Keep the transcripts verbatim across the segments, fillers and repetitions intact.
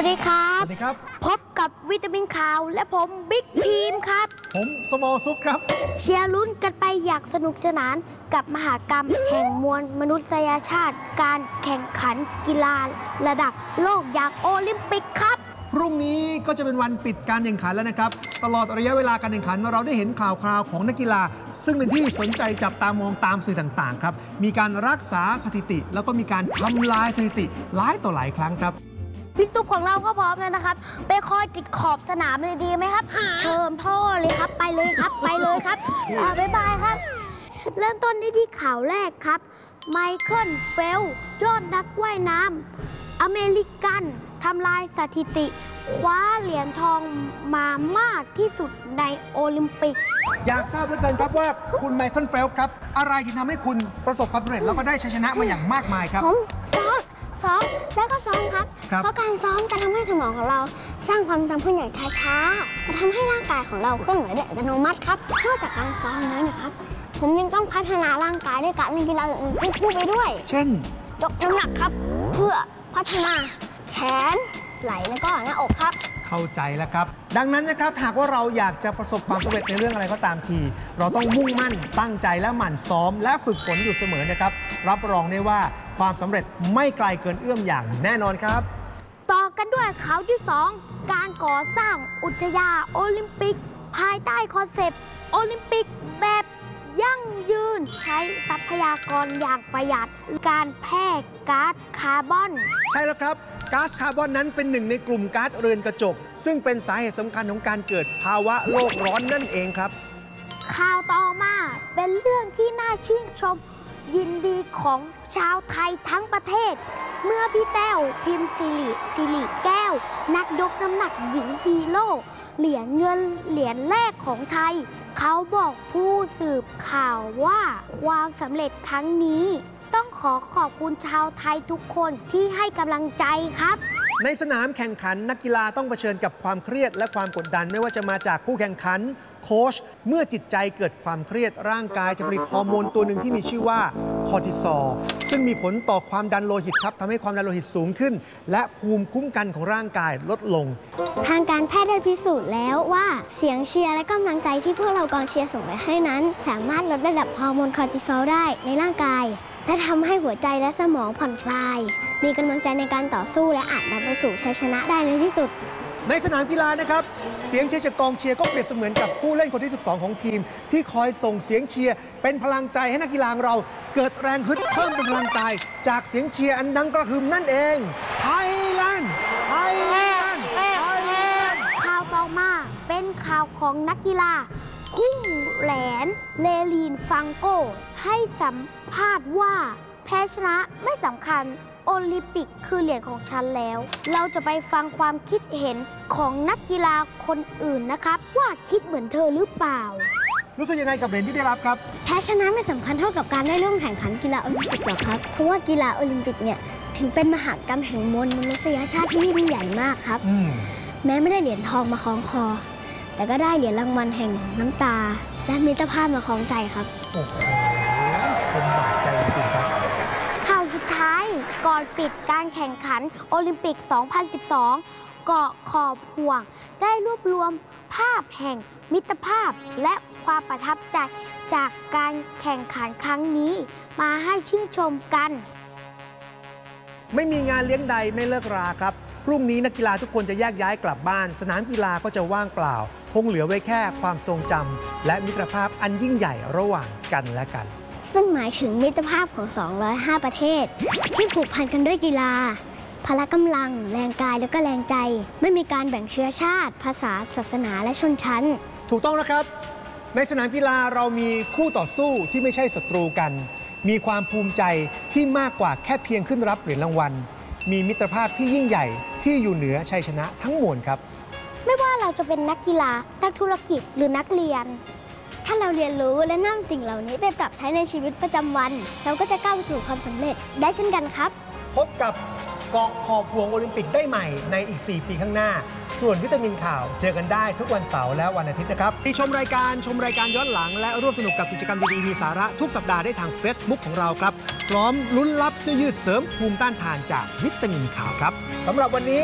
วัสดีครับสวัสดีครับพบกับวิตามินข่าวและผมบิ๊กพีมครับผมสมอลซุปครับเชียร์ลุ้นกันไปอยากสนุกสนานกับมหกรรมแห่งมวลมนุษยชาติการแข่งขันกีฬาระดับโลกอย่างโอลิมปิกครับพรุ่งนี้ก็จะเป็นวันปิดการแข่งขันแล้วนะครับตลอดระยะเวลาการแข่งขันเราได้เห็นข่าวคราวของนักกีฬาซึ่งเป็นที่สนใจจับตามองตามสื่อต่างๆครับมีการรักษาสถิติแล้วก็มีการทำลายสถิติหลายต่อหลายครั้งครับพี่ซุปของเราก็พร้อมแล้วนะครับไปคอยติดขอบสนามเลยดีไหมครับเชิญพ่อเลยครับไปเลยครับไปเลยครับบ๊ายบายครับเริ่มต้นได้ที่ข่าวแรกครับไมเคิลเฟลยอดนักว่ายน้ำอเมริกันทำลายสถิติคว้าเหรียญทองมามากที่สุดในโอลิมปิกอยากทราบเหลือเกินครับว่าคุณไมเคิลเฟลครับอะไรที่ทำให้คุณประสบความสำเร็จแล้วก็ได้ชัยชนะมาอย่างมากมายครับผมซ้อมซ้อมแล้วก็ซ้อมครับเพราะการซ้อมจะทำให้สมองของเราสร้างความจำขึ้นอย่างช้าๆจะทำให้ร่างกายของเราเคลื่อนไหวได้อัตโนมัติครับนอกจากการซ้อมแล้วนะครับผมยังต้องพัฒนาร่างกายด้วยการเล่นกีฬาอื่นๆคู่ไปด้วยเช่นยกน้ำหนักครับเพื่อพัฒนาแขนไหล่แล้วก็หน้าอกครับเข้าใจแล้วครับดังนั้นนะครับหากว่าเราอยากจะประสบความสำเร็จในเรื่องอะไรก็ตามทีเราต้องมุ่งมั่นตั้งใจและหมั่นซ้อมและฝึกฝนอยู่เสมอนะครับรับรองได้ว่าความสำเร็จไม่ไกลเกินเอื้อมอย่างแน่นอนครับต่อกันด้วยข่าวที่สองการก่อสร้างอุทยานโอลิมปิกภายใต้คอนเซปต์โอลิมปิกแบบยั่งยืนใช้ทรัพยากรอย่างประหยัดการแพร่ก๊าซคาร์บอนใช่แล้วครับก๊าซคาร์บอนนั้นเป็นหนึ่งในกลุ่มก๊าซเรือนกระจกซึ่งเป็นสาเหตุสำคัญของการเกิดภาวะโลกร้อนนั่นเองครับข่าวต่อมาเป็นเรื่องที่น่าชื่นชมยินดีของชาวไทยทั้งประเทศเมื่อพี่แต้วพิมพ์สิริสิริแก้วนักยกน้ำหนักหญิงฮีโร่เหรียญเงินเหรียญแรกของไทยเขาบอกผู้สืบข่าวว่าความสำเร็จครั้งนี้ต้องขอขอบคุณชาวไทยทุกคนที่ให้กำลังใจครับในสนามแข่งขันนักกีฬาต้องเผชิญกับความเครียดและความกดดันไม่ว่าจะมาจากผู้แข่งขันโค้ชเมื่อจิตใจเกิดความเครียดร่างกายจะผลิตฮอร์โมนตัวหนึ่งที่มีชื่อว่าคอร์ติซอลซึ่งมีผลต่อความดันโลหิตครับทำให้ความดันโลหิตสูงขึ้นและภูมิคุ้มกันของร่างกายลดลงทางการแพทย์ได้พิสูจน์แล้วว่าเสียงเชียร์และกำลังใจที่พวกเรากองเชียร์ส่งไปให้นั้นสามารถลดระดับฮอร์โมนคอร์ติซอลได้ในร่างกายและทำให้หัวใจและสมองผ่อนคลายมีกำลังใจในการต่อสู้และอาจนำไปสู่ชัยชนะได้ในที่สุดในสนามกีฬานะครับเสียงเชียร์จากกองเชียร์ก็เปรียบเสมือนกับผู้เล่นคนที่สิบสองของทีมที่คอยส่งเสียงเชียร์เป็นพลังใจให้นักกีฬาเราเกิดแรงฮึดเพิ่มเป็นพลังใจจากเสียงเชียร์อันดังกระหึ่มนั่นเองไทยแลนด์ไทยแลนด์ไทยแลนด์ข่าวต่อมาเป็นข่าวของนักกีฬาพุ่งแหลนเลลีนฟังโกให้สัมภาษณ์ว่าแพ้ชนะไม่สำคัญโอลิมปิกคือเหรียญของฉันแล้วเราจะไปฟังความคิดเห็นของนักกีฬาคนอื่นนะครับว่าคิดเหมือนเธอหรือเปล่ารู้สึกยังไงกับเหรียญที่ได้รับครับแพ้ชนะไม่สำคัญเท่ากับการได้ร่วมแข่งขันกีฬาโอลิมปิกหรอกครับเพราะว่ากีฬาโอลิมปิกเนี่ยถึงเป็นมหกรรมแห่งมวลมนุษยชาติที่ยิ่งใหญ่มากครับแม้ไม่ได้เหรียญทองมาคล้องคอแต่ก็ได้เหรียญรางวัลแห่งน้ำตาและมิตรภาพมาคล้องใจครับโอ้โหคมบาดใจจริงครับข่าวสุดท้ายก่อนปิดการแข่งขันโอลิมปิก สองพันสิบสอง เกาะขอบห่วงได้รวบรวมภาพแห่งมิตรภาพและความประทับใจจากการแข่งขันครั้งนี้มาให้ชื่นชมกันไม่มีงานเลี้ยงใดไม่เลิกราครับพรุ่งนี้นักกีฬาทุกคนจะแยกย้ายกลับบ้านสนามกีฬาก็จะว่างเปล่าคงเหลือไว้แค่ความทรงจำและมิตรภาพอันยิ่งใหญ่ระหว่างกันและกันซึ่งหมายถึงมิตรภาพของสองร้อยห้าประเทศที่ผูกพันกันด้วยกีฬาพละกำลังแรงกายและก็แรงใจไม่มีการแบ่งเชื้อชาติภาษาศาสนาและชนชั้นถูกต้องนะครับในสนามกีฬาเรามีคู่ต่อสู้ที่ไม่ใช่ศัตรูกันมีความภูมิใจที่มากกว่าแค่เพียงขึ้นรับเหรียญรางวัลมีมิตรภาพที่ยิ่งใหญ่ที่อยู่เหนือชัยชนะทั้งมวลครับไม่ว่าเราจะเป็นนักกีฬานักธุรกิจหรือนักเรียนถ้าเราเรียนรู้และนำสิ่งเหล่านี้ไปปรับใช้ในชีวิตประจำวันเราก็จะก้าวไปสู่ความสำเร็จได้เช่นกันครับพบกับเกาะขอบห่วงโอลิมปิกได้ใหม่ในอีกสี่ปีข้างหน้าส่วนวิตามินข่าวเจอกันได้ทุกวันเสาร์และวันอาทิตย์นะครับที่ชมรายการชมรายการย้อนหลังและร่วมสนุกกับกิจกรรมดีๆมีสาระทุกสัปดาห์ได้ทาง Facebook ของเราครับพร้อมลุ้นรับเสื้อยืดเสริมภูมิต้านทานจากวิตามินข่าวครับสำหรับวันนี้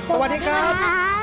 สวัสดีครับครับ